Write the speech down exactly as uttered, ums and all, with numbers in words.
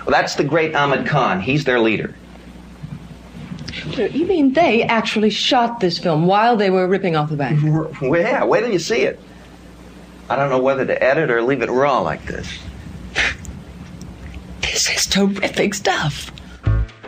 That's the great Ahmed Khan. He's their leader. You mean they actually shot this film while they were ripping off the bank? Well, yeah, wait till you see it. I don't know whether to edit or leave it raw like this. This is terrific stuff.